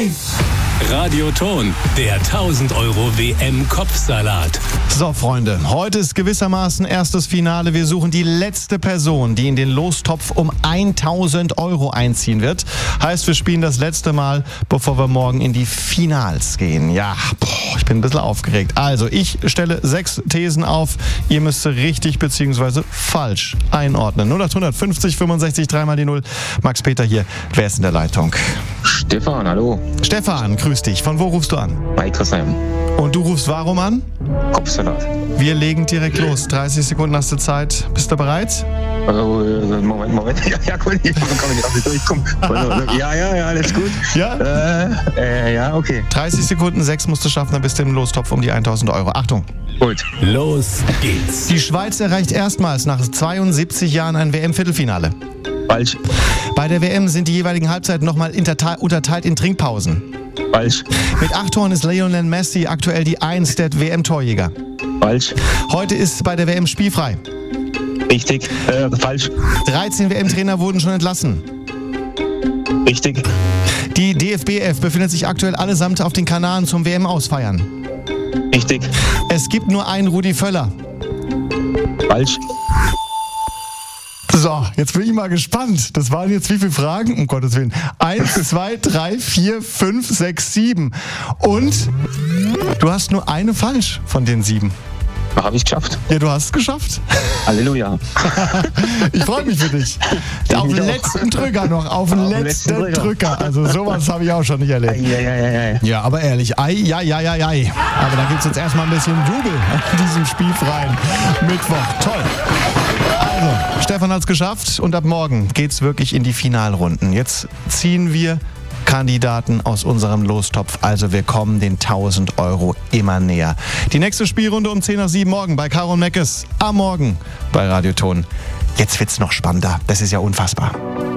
Radioton, der 1000 Euro WM-Kopfsalat. So, Freunde, heute ist gewissermaßen erstes Finale. Wir suchen die letzte Person, die in den Lostopf um 1000 Euro einziehen wird. Heißt, wir spielen das letzte Mal, bevor wir morgen in die Finals gehen. Ja, ich bin ein bisschen aufgeregt. Also, ich stelle 6 Thesen auf. Ihr müsst sie richtig bzw. falsch einordnen. 0800 50 65 3 mal die 0. Max Peter hier. Wer ist in der Leitung? Stefan, hallo. Stefan, grüß dich. Von wo rufst du an? Bei Chrissheim. Und du rufst warum an? Kopfsalat. Wir legen direkt los. 30 Sekunden hast du Zeit. Bist du bereit? Moment. Ja, gut, ich kann nicht auf die durchkommen. Ja, alles gut. Ja? Ja, okay. 30 Sekunden, 6 musst du schaffen, dann bist du im Lostopf um die 1000 Euro. Achtung. Gut. Los geht's. Die Schweiz erreicht erstmals nach 72 Jahren ein WM-Viertelfinale. Falsch. Bei der WM sind die jeweiligen Halbzeiten nochmal unterteilt in Trinkpausen. Falsch. Mit 8 Toren ist Lionel Messi aktuell die 1 der WM-Torjäger. Falsch. Heute ist bei der WM spielfrei. Richtig. Falsch. 13 WM-Trainer wurden schon entlassen. Richtig. Die DFB-11 befindet sich aktuell allesamt auf den Kanaren zum WM-Ausfeiern. Richtig. Es gibt nur einen Rudi Völler. Falsch. So, jetzt bin ich mal gespannt. Das waren jetzt wie viele Fragen? Um Gottes Willen. 1, 2, 3, 4, 5, 6, 7. Und du hast nur eine falsch von den 7. Habe ich geschafft. Ja, du hast es geschafft. Halleluja. Ich freue mich für dich. Auf den letzten Drücker noch. Auf den letzten Drücker. Also sowas habe ich auch schon nicht erlebt. Ja, aber ehrlich. Aber da gibt es jetzt erstmal ein bisschen Jubel an diesem spielfreien Mittwoch. Toll. Also, Stefan hat es geschafft und ab morgen geht's wirklich in die Finalrunden. Jetzt ziehen wir Kandidaten aus unserem Lostopf. Also wir kommen den 1000 Euro immer näher. Die nächste Spielrunde um 10 nach 7 morgen bei Caro und Meckes. Am Morgen bei Radioton. Jetzt wird's noch spannender. Das ist ja unfassbar.